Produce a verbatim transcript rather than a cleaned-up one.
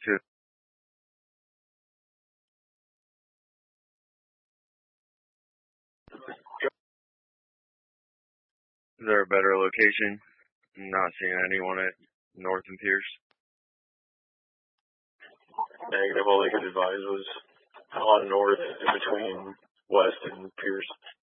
to? Is there a better location? I'm not seeing anyone at North and Pierce. Negative. All they could advise was on North in between West and Pierce.